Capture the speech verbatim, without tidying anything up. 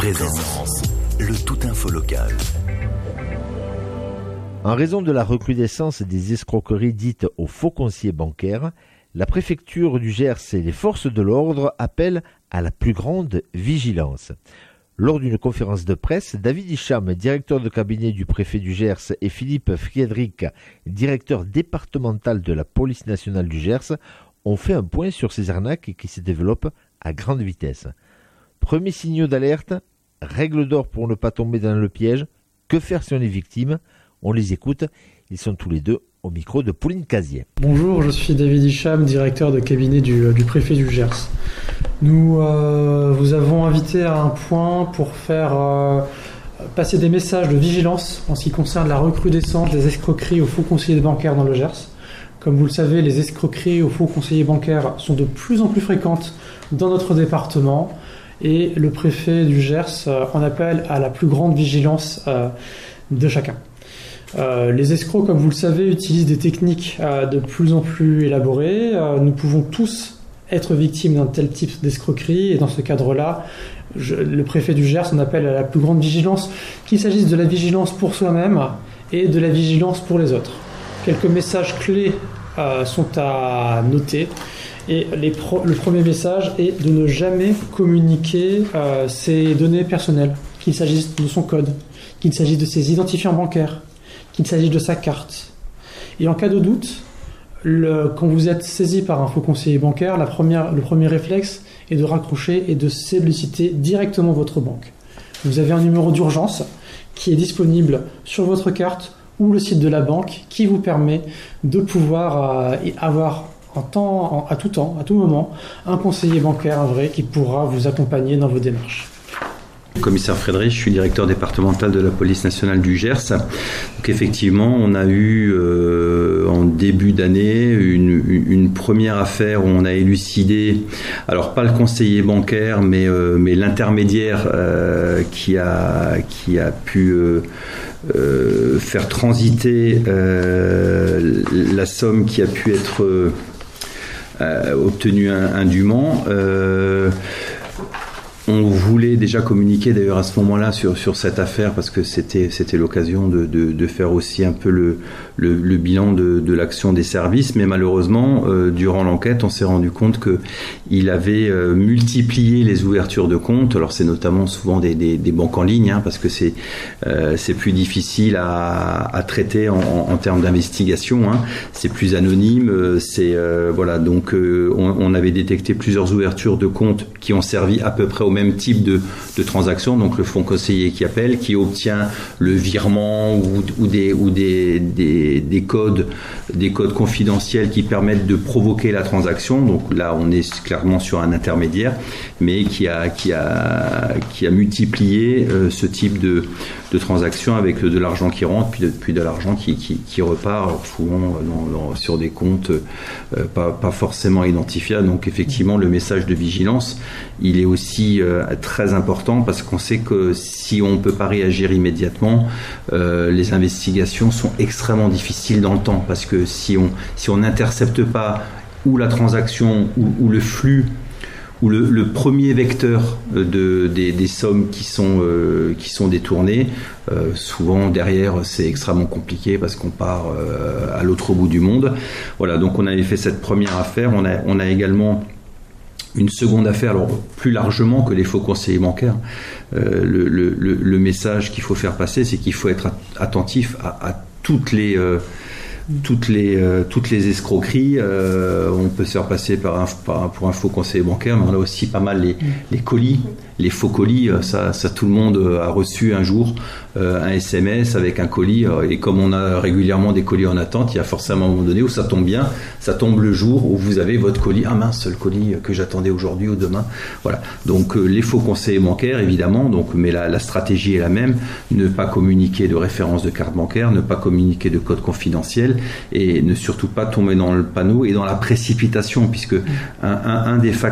Présence, le tout info local. En raison de la recrudescence des escroqueries dites aux faux conseillers bancaires, la préfecture du Gers et les forces de l'ordre appellent à la plus grande vigilance. Lors d'une conférence de presse, David Hicham, directeur de cabinet du préfet du Gers, et Philippe Friedrich, directeur départemental de la police nationale du Gers, ont fait un point sur ces arnaques qui se développent à grande vitesse. Premiers signaux d'alerte, règle d'or pour ne pas tomber dans le piège, que faire si on est victime? On les écoute, ils sont tous les deux au micro de Pauline Casier. Bonjour, je suis David Hicham, directeur de cabinet du, du préfet du Gers. Nous euh, vous avons invité à un point pour faire euh, passer des messages de vigilance en ce qui concerne la recrudescence des escroqueries aux faux conseillers bancaires dans le Gers. Comme vous le savez, les escroqueries aux faux conseillers bancaires sont de plus en plus fréquentes dans notre département et le préfet du Gers euh, en appelle à la plus grande vigilance euh, de chacun. Euh, les escrocs, comme vous le savez, utilisent des techniques euh, de plus en plus élaborées. Euh, nous pouvons tous être victimes d'un tel type d'escroquerie et dans ce cadre-là, je, le préfet du Gers en appelle à la plus grande vigilance, qu'il s'agisse de la vigilance pour soi-même et de la vigilance pour les autres. Quelques messages clés euh, sont à noter. Et les pro- le premier message est de ne jamais communiquer euh, ses données personnelles, qu'il s'agisse de son code, qu'il s'agisse de ses identifiants bancaires, qu'il s'agisse de sa carte. Et en cas de doute, le, quand vous êtes saisi par un faux conseiller bancaire, la première, le premier réflexe est de raccrocher et de solliciter directement votre banque. Vous avez un numéro d'urgence qui est disponible sur votre carte ou le site de la banque qui vous permet de pouvoir euh, avoir en temps, en, à tout temps, à tout moment, un conseiller bancaire, un vrai, qui pourra vous accompagner dans vos démarches. Commissaire Friedrich, je suis directeur départemental de la police nationale du Gers. Donc effectivement, on a eu euh, en début d'année une, une première affaire où on a élucidé, alors pas le conseiller bancaire, mais, euh, mais l'intermédiaire euh, qui a qui a pu euh, euh, faire transiter euh, la somme qui a pu être euh, euh, obtenue indûment. Euh, On voulait déjà communiquer d'ailleurs à ce moment-là sur, sur cette affaire parce que c'était, c'était l'occasion de, de, de faire aussi un peu le, le, le bilan de, de l'action des services, mais malheureusement, euh, durant l'enquête, on s'est rendu compte qu'il avait euh, multiplié les ouvertures de comptes. Alors c'est notamment souvent des, des, des banques en ligne, hein, parce que c'est, euh, c'est plus difficile à, à traiter en, en, en termes d'investigation, hein. C'est plus anonyme, c'est euh, voilà. Donc euh, on, on avait détecté plusieurs ouvertures de comptes qui ont servi à peu près au même type de, de transaction, donc le fonds conseiller qui appelle, qui obtient le virement ou, ou, des, ou des, des, des codes, des codes confidentiels qui permettent de provoquer la transaction. Donc là, on est clairement sur un intermédiaire, mais qui a, qui a, qui a multiplié euh, ce type de, de transaction avec de l'argent qui rentre, puis de, puis de l'argent qui, qui, qui repart, souvent dans, dans, sur des comptes euh, pas, pas forcément identifiables. Donc effectivement, le message de vigilance, il est aussi euh, très important parce qu'on sait que si on ne peut pas réagir immédiatement, euh, les investigations sont extrêmement difficiles dans le temps parce que si on si on n'intercepte pas ou la transaction ou, ou le flux ou le, le premier vecteur de, des, des sommes qui sont, euh, qui sont détournées, euh, souvent derrière c'est extrêmement compliqué parce qu'on part euh, à l'autre bout du monde. Voilà, donc on avait fait cette première affaire, on a, on a également une seconde affaire, alors plus largement que les faux conseillers bancaires. Euh, le, le, le message qu'il faut faire passer, c'est qu'il faut être attentif à, à toutes les euh, toutes les euh, toutes les escroqueries. Euh, on peut se faire passer par un, par, pour un faux conseiller bancaire, mais on a aussi pas mal les, les colis, les faux colis. Ça, ça tout le monde a reçu un jour euh, un S M S avec un colis. Et comme on a régulièrement des colis en attente, il y a forcément un moment donné où ça tombe bien. Ça tombe le jour où vous avez votre colis. Ah mince, le colis que j'attendais aujourd'hui ou demain. Voilà. Donc euh, les faux conseillers bancaires, évidemment. Donc, mais la, la stratégie est la même. Ne pas communiquer de référence de carte bancaire, ne pas communiquer de code confidentiel et ne surtout pas tomber dans le panneau et dans la précipitation, puisque un, un, un des facteurs